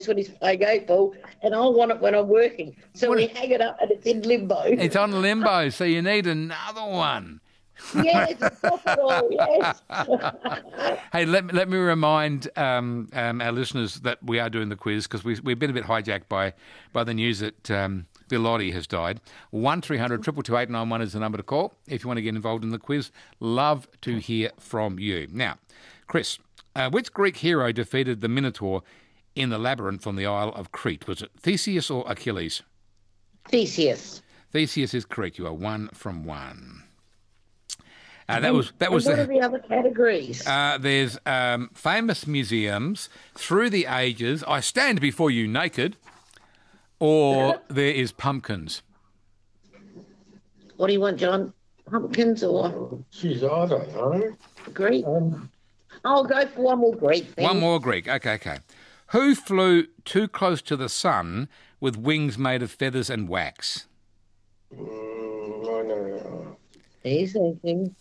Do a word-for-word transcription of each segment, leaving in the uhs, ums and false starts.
when he's playing eight ball, and I want it when I'm working. So What we a- hang it up, and it's in limbo. It's on limbo, so you need another one. Yes, it's not at all, yes. Hey, let me, let me remind um, um, our listeners that we are doing the quiz because we, we've been a bit hijacked by, by the news that um, Bilotti has died. one three hundred two two two eight nine one is the number to call if you want to get involved in the quiz. Love to hear from you. Now, Chris, uh, which Greek hero defeated the Minotaur in the labyrinth on the Isle of Crete? Was it Theseus or Achilles? Theseus. Theseus is correct. You are one from one. Uh, that was that was and what the, are the other categories? Uh, there's um, famous museums through the ages. I stand before you naked, or there is pumpkins. What do you want, John? Pumpkins or Geez, I don't know. Greek? Um, I'll go for one more Greek then. One more Greek. Okay, okay. Who flew too close to the sun with wings made of feathers and wax? mm, I know. He's thinking.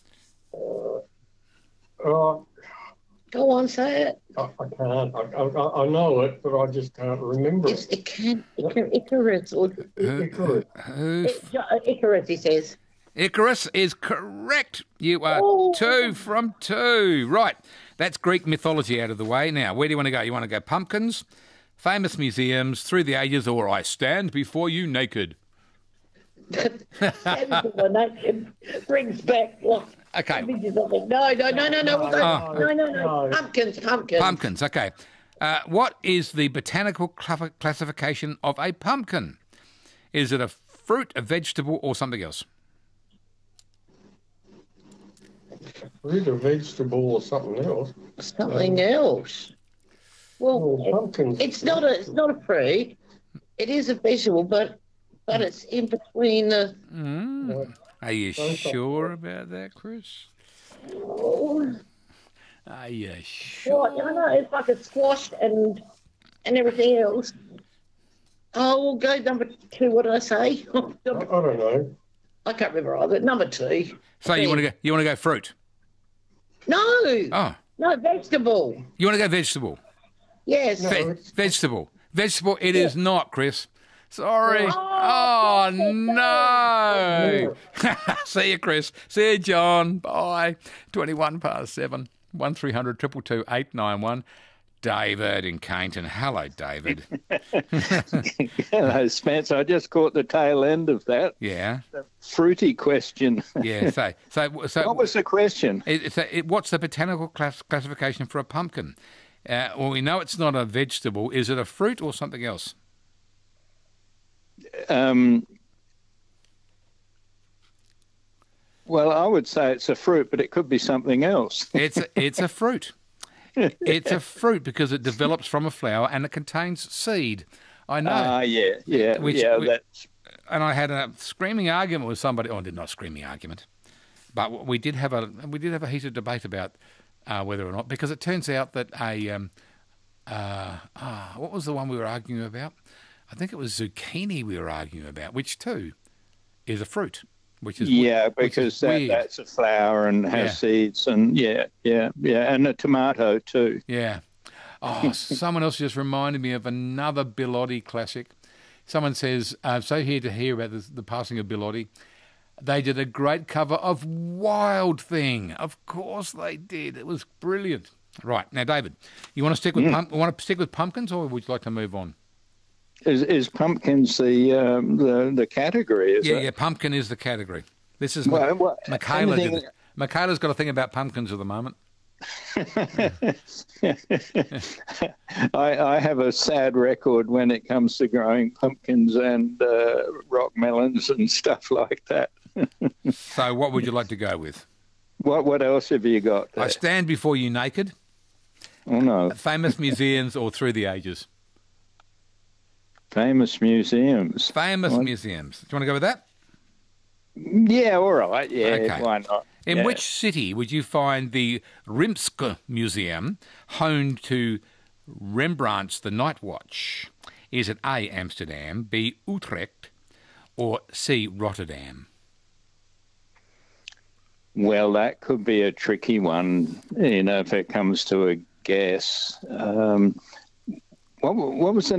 Uh, Go on, say it. I, I can't. I, I, I know it, but I just can't remember It's, it. it can Icar- Icarus or Who, Icarus. who it, Icarus, he says. Icarus is correct. You are Oh. two from two. Right. That's Greek mythology out of the way. Now, where do you want to go? You want to go pumpkins, famous museums, through the ages, or I stand before you naked? Everything naked brings back like Okay. images of it. No, no, no, no, no. We'll go, Oh. no, no, no. No. Pumpkins, pumpkins. Pumpkins, okay. Uh, what is the botanical cla- classification of a pumpkin? Is it a fruit, a vegetable, or something else? Fruit or vegetable or something else. Something else. Well, Well, pumpkins. it's not a, it's not a fruit. It is a vegetable, but but it's in between the. Mm. Are you sure about that, Chris? Oh, Are you sure? what? I know it's like a squash and and everything else. Oh, we'll go number two. What did I say? I, I don't know. I can't remember either. Number two. So you want to go? You want to go fruit? No. Oh, No, vegetable. you want to go vegetable? Yes. No. Ve- it's- vegetable. Vegetable. It is not, Chris. Sorry. Oh, Oh, no. See you, Chris. See you, John. Bye. Twenty-one past seven. One three hundred two two two eight nine one. David in Cainton. Hello, David. Hello, Spence. I just caught the tail end of that Yeah. fruity question. Yeah. So, so, so. What was the question? It, so it, what's the botanical class, classification for a pumpkin? Uh, well, we know it's not a vegetable. Is it a fruit or something else? Um, well, I would say it's a fruit, but it could be something else. It's a, it's a fruit. It's a fruit because it develops from a flower and it contains seed. I know. Ah, yeah, yeah, Which- yeah. which- That's And I had a screaming argument with somebody. Oh, not a screaming argument, but we did have a we did have a heated debate about uh, whether or not, because it turns out that a um, uh, ah, what was the one we were arguing about? I think it was zucchini we were arguing about, which too is a fruit, which is yeah, which is because that, weird. that's a flower and has Yeah. seeds, and yeah, yeah, yeah, and a tomato too. Yeah. Oh, someone else just reminded me of another Bilotti classic. Someone says, uh, so here to hear about the, the passing of Bilotti. They did a great cover of Wild Thing. Of course they did. It was brilliant. Right. Now, David, you want to stick with Mm. pump, want to stick with pumpkins, or would you like to move on? Is is pumpkins the um, the the category? Is yeah, it? yeah, pumpkin is the category. This is Well, well, Michaela did anything- it. Michaela's got a thing about pumpkins at the moment. I, I have a sad record when it comes to growing pumpkins and uh, rock melons and stuff like that. So what would you like to go with? What what else have you got there? I stand before you naked, Oh no, famous museums, or through the ages? famous museums. Famous What? museums. Do you want to go with that? Yeah, all right. Yeah, Okay. why not? In Yeah. which city would you find the Rimske Museum, home to Rembrandt's The Night Watch? Is it A, Amsterdam, B, Utrecht, or C, Rotterdam? Well, that could be a tricky one, you know, if it comes to a guess. Um, What, what was the